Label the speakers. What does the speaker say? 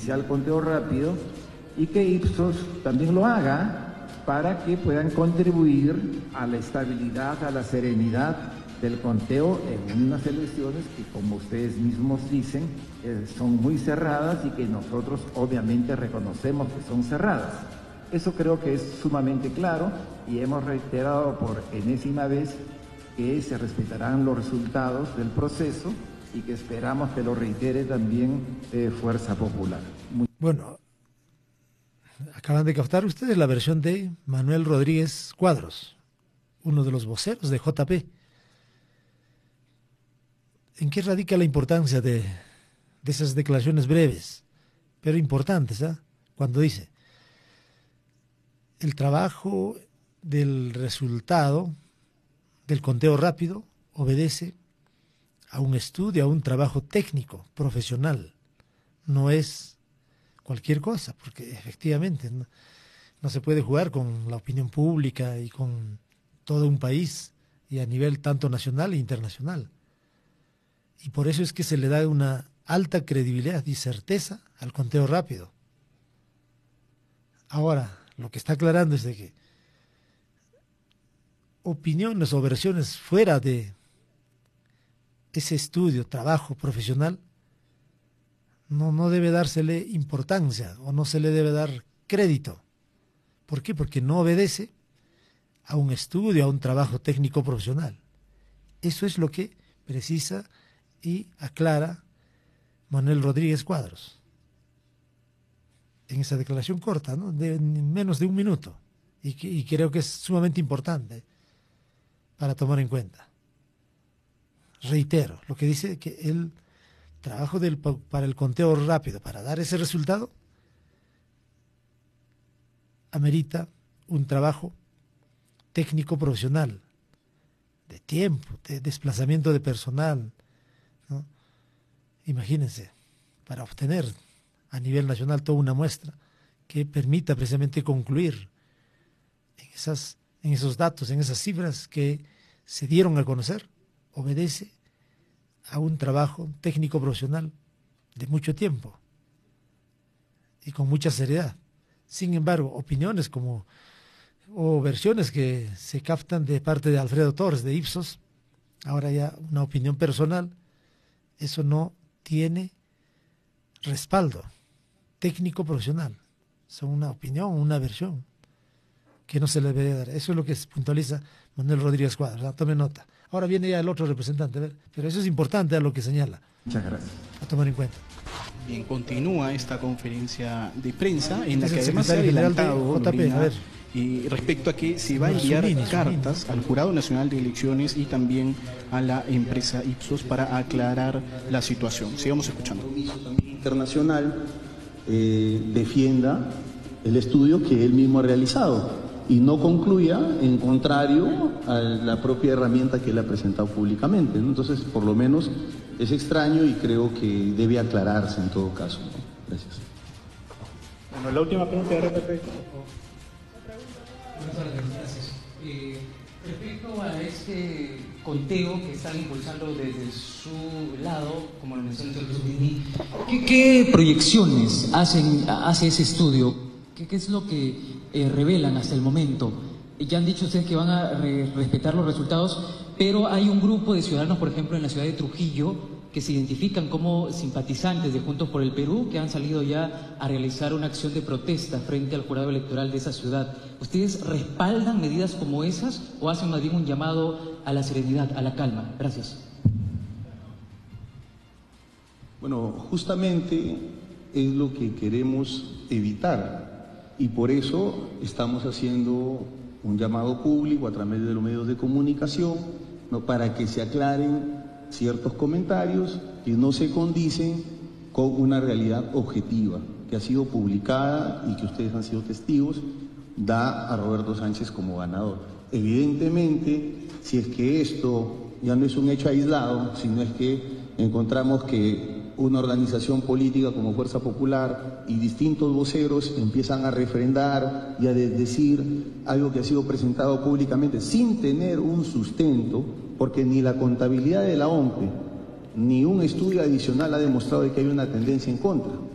Speaker 1: iniciar el conteo rápido y que Ipsos también lo haga para que puedan contribuir a la estabilidad, a la serenidad del conteo en unas elecciones que, como ustedes mismos dicen, son muy cerradas y que nosotros obviamente reconocemos que son cerradas. Eso creo que es sumamente claro y hemos reiterado por enésima vez que se respetarán los resultados del proceso y que esperamos que lo reitere también Fuerza Popular.
Speaker 2: Bueno, acaban de captar ustedes la versión de Manuel Rodríguez Cuadros, uno de los voceros de JP. ¿En qué radica la importancia de esas declaraciones breves, pero importantes, cuando dice: el trabajo del resultado del conteo rápido obedece a un estudio, a un trabajo técnico, profesional, no es cualquier cosa, porque efectivamente no se puede jugar con la opinión pública y con todo un país y a nivel tanto nacional e internacional. Y por eso es que se le da una alta credibilidad y certeza al conteo rápido. Ahora, lo que está aclarando es de que opiniones o versiones fuera de ese estudio, trabajo profesional, no debe dársele importancia o no se le debe dar crédito. ¿Por qué? Porque no obedece a un estudio, a un trabajo técnico profesional. Eso es lo que precisa y aclara Manuel Rodríguez Cuadros en esa declaración corta, ¿no?, de menos de un minuto, y creo que es sumamente importante para tomar en cuenta. Reitero lo que dice, que el trabajo para el conteo rápido, para dar ese resultado, amerita un trabajo técnico profesional, de tiempo, de desplazamiento de personal, ¿no? Imagínense, para obtener a nivel nacional toda una muestra que permita precisamente concluir en esos datos, en esas cifras que se dieron a conocer, obedece a un trabajo técnico profesional de mucho tiempo y con mucha seriedad. Sin embargo, opiniones o versiones que se captan de parte de Alfredo Torres de Ipsos, ahora ya una opinión personal, eso no tiene respaldo técnico profesional, son una opinión, una versión que no se le debe dar. Eso es lo que puntualiza Manuel Rodríguez Cuadros, tome nota. Ahora viene ya el otro representante, pero eso es importante a lo que señala.
Speaker 1: Muchas gracias.
Speaker 2: A tomar en cuenta.
Speaker 3: Bien, continúa esta conferencia de prensa en la
Speaker 2: Es
Speaker 3: que
Speaker 2: el
Speaker 3: además se ha
Speaker 2: secretario general de
Speaker 3: adelantado,
Speaker 2: JP,
Speaker 3: Lorena,
Speaker 2: a ver.
Speaker 3: respecto a que se va a enviar cartas al Jurado Nacional de Elecciones y también a la empresa Ipsos para aclarar la situación. Sigamos escuchando.
Speaker 4: El compromiso también internacional defienda el estudio que él mismo ha realizado y no concluya en contrario a la propia herramienta que él ha presentado públicamente, ¿no? Entonces, por lo menos es extraño y creo que debe aclararse en todo caso, ¿no? Gracias.
Speaker 5: Bueno, la última pregunta de RPP.
Speaker 6: Gracias. Respecto a este conteo que están impulsando desde su lado, como lo mencionó el señor Jesús, ¿qué proyecciones hace ese estudio? ¿Qué es lo que revelan hasta el momento? Ya han dicho ustedes que van a respetar los resultados, pero hay un grupo de ciudadanos, por ejemplo, en la ciudad de Trujillo, que se identifican como simpatizantes de Juntos por el Perú, que han salido ya a realizar una acción de protesta frente al jurado electoral de esa ciudad. ¿Ustedes respaldan medidas como esas o hacen más bien un llamado a la serenidad, a la calma? Gracias.
Speaker 4: Bueno, justamente es lo que queremos evitar y por eso estamos haciendo un llamado público a través de los medios de comunicación, ¿no?, para que se aclaren ciertos comentarios que no se condicen con una realidad objetiva que ha sido publicada y que ustedes han sido testigos, da a Roberto Sánchez como ganador. Evidentemente, si es que esto ya no es un hecho aislado, sino es que encontramos que una organización política como Fuerza Popular y distintos voceros empiezan a refrendar y a decir algo que ha sido presentado públicamente sin tener un sustento, porque ni la contabilidad de la OMPE ni un estudio adicional ha demostrado que hay una tendencia en contra.